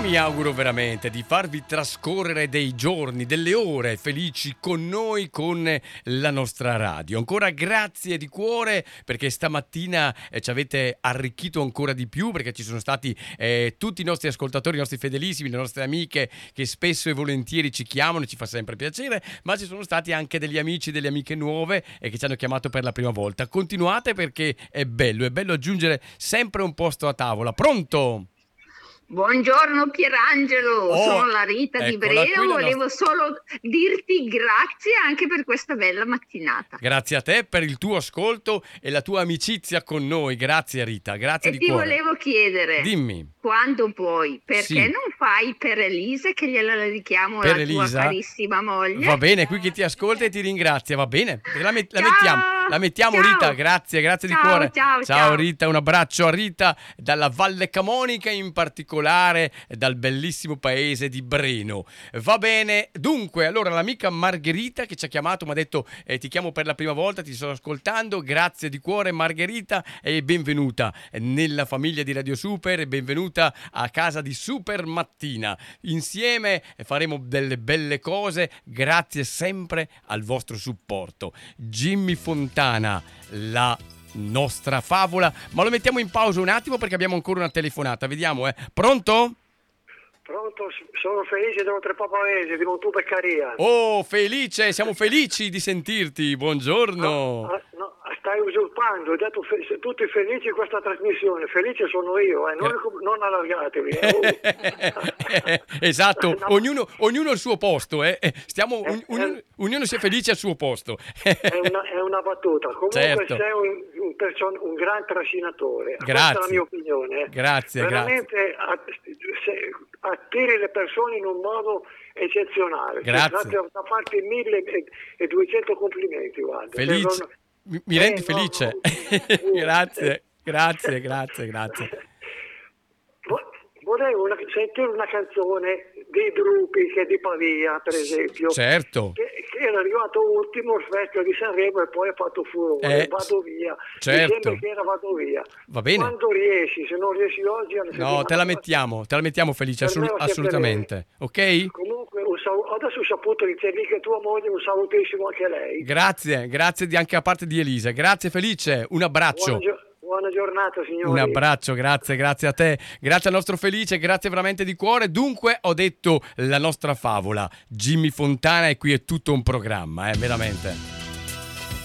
mi auguro veramente di farvi trascorrere dei giorni, delle ore felici con noi, con la nostra radio. Ancora grazie di cuore perché stamattina ci avete arricchito ancora di più, perché ci sono stati tutti i nostri ascoltatori, i nostri fedelissimi, le nostre amiche che spesso e volentieri ci chiamano, ci fa sempre piacere, ma ci sono stati anche degli amici, delle amiche nuove che ci hanno chiamato per la prima volta. Continuate perché è bello aggiungere sempre un posto a tavola. Pronto? Buongiorno Pierangelo, sono la Rita di Brera, volevo solo dirti grazie anche per questa bella mattinata. Grazie a te per il tuo ascolto e la tua amicizia con noi, grazie Rita, grazie di cuore. E ti volevo chiedere, dimmi, quando puoi, perché non fai per Elisa, che gliela richiamo per la Elisa? Tua carissima moglie? Va bene, qui che ti ascolta e ti ringrazia, va bene? La mettiamo ciao. Rita, grazie di cuore. Ciao Rita, un abbraccio a Rita dalla Valle Camonica, in particolare dal bellissimo paese di Breno. Va bene, dunque, allora l'amica Margherita che ci ha chiamato mi ha detto ti chiamo per la prima volta, ti sto ascoltando, grazie di cuore Margherita e benvenuta nella famiglia di Radio Super e benvenuta a casa di Super Mattina. Insieme faremo delle belle cose, grazie sempre al vostro supporto. Jimmy Fontana, la nostra favola, ma lo mettiamo in pausa un attimo perché abbiamo ancora una telefonata, vediamo, Pronto? Pronto, sono Felice dell'Oltrepaese, di Montupeccaria. Oh, Felice, siamo felici di sentirti, buongiorno. No, stai usurpando, hai detto tutti felici in questa trasmissione, felice sono io, non allargatevi. Esatto, no. ognuno al suo posto, ognuno sia felice al suo posto. è una battuta, comunque certo. Sei un gran trascinatore, grazie. Questa è la mia opinione. Grazie, veramente attiri le persone in un modo eccezionale. Grazie. Da farti 1200 complimenti, guarda. Felice. Mi rendi felice. Grazie. Volevo sentire una canzone di Drupi, che è di Pavia, per esempio. Certo. Che era arrivato ultimo al Festival di Sanremo e poi ha fatto furore. Vado via. Certo. Mi sembra che era Vado via. Va bene. Quando riesci, se non riesci oggi... No, te la mettiamo Felice, assolutamente. Ok? Comunque, adesso ho saputo di te, che tua moglie, un salutissimo anche a lei. Grazie anche a parte di Elisa. Grazie Felice, un abbraccio. Buona giornata, signori. Un abbraccio, grazie a te, grazie al nostro Felice, grazie veramente di cuore. Dunque ho detto la nostra favola, Jimmy Fontana, e qui è tutto un programma, veramente.